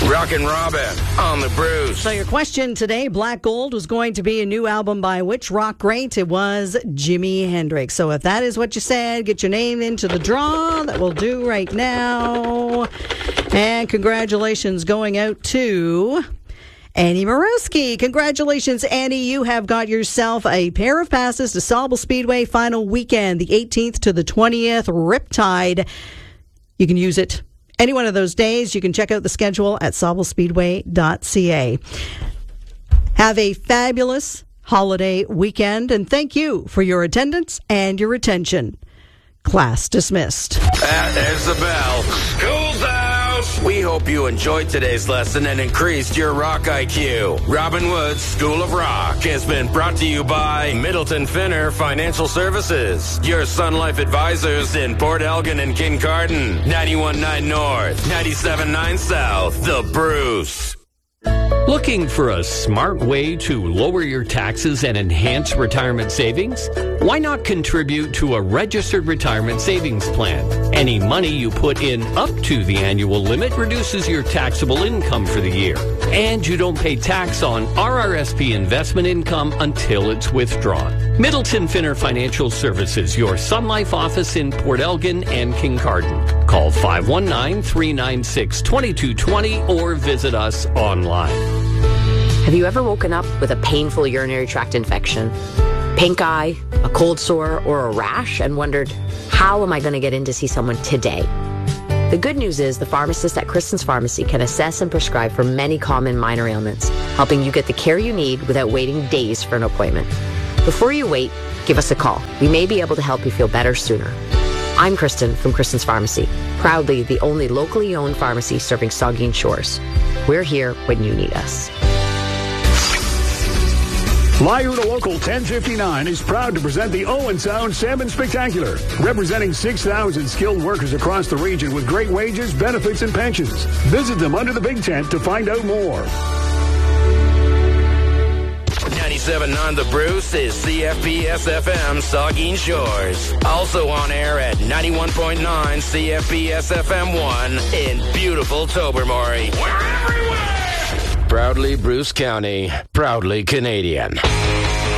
Rockin' Robin on the Bruce. So your question today, Black Gold was going to be a new album by which rock great? It was Jimi Hendrix. So if that is what you said, get your name into the draw. That we'll do right now. And congratulations going out to Annie Morowski. Congratulations, Annie. You have got yourself a pair of passes to Sauble Speedway final weekend, the 18th to the 20th, Riptide. You can use it any one of those days. You can check out the schedule at saublespeedway.ca. Have a fabulous holiday weekend, and thank you for your attendance and your attention. Class dismissed. There's the bell. School's out. We hope you enjoyed today's lesson and increased your rock IQ. Robin Wood's School of Rock has been brought to you by Middleton Finner Financial Services, your Sun Life advisors in Port Elgin and Kincardine. 91.9 North, 97.9 South, The Bruce. Looking for a smart way to lower your taxes and enhance retirement savings? Why not contribute to a registered retirement savings plan? Any money you put in up to the annual limit reduces your taxable income for the year. And you don't pay tax on RRSP investment income until it's withdrawn. Middleton Finner Financial Services, your Sun Life office in Port Elgin and Kincardine. Call 519-396-2220 or visit us online. Have you ever woken up with a painful urinary tract infection, pink eye, a cold sore, or a rash, and wondered, how am I going to get in to see someone today? The good news is the pharmacist at Kristen's Pharmacy can assess and prescribe for many common minor ailments, helping you get the care you need without waiting days for an appointment. Before you wait, give us a call. We may be able to help you feel better sooner. I'm Kristen from Kristen's Pharmacy, proudly the only locally owned pharmacy serving Saugeen Shores. We're here when you need us. Lyuna Local 1059 is proud to present the Owen Sound Salmon Spectacular, representing 6,000 skilled workers across the region with great wages, benefits, and pensions. Visit them under the big tent to find out more. 97.9 The Bruce is CFPS FM Saugeen Shores. Also on air at 91.9 CFPS FM 1 in beautiful Tobermory. We're everywhere! Proudly Bruce County, proudly Canadian.